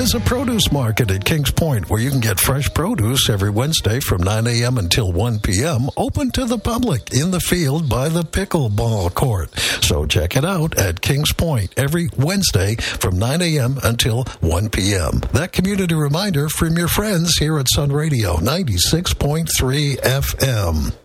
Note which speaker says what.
Speaker 1: There's a produce market at Kings Point where you can get fresh produce every Wednesday from 9 a.m. until 1 p.m. open to the public in the field by the pickleball court. So check it out at Kings Point every Wednesday from 9 a.m. until 1 p.m. That community reminder from your friends here at Sun Radio 96.3 FM.